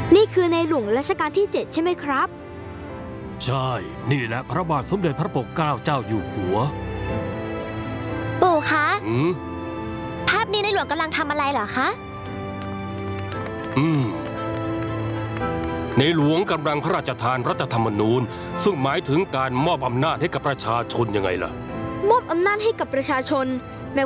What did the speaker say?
นี่คือในหลวงรัชกาลที่ 7ใช่ไหมครับใช่นี่แหละพระบาทสมเด็จพระปกเกล้าเจ้าอยู่หัวปู่คะอืมภาพนี้ในหลวงกำลังทำอะไรเหรอคะในหลวงกำลังพระราชทานรัฐธรรมนูญซึ่งหมายถึงการมอบอำนาจให้กับประชาชนยังไงล่ะมอบอำนาจให้กับประชาชน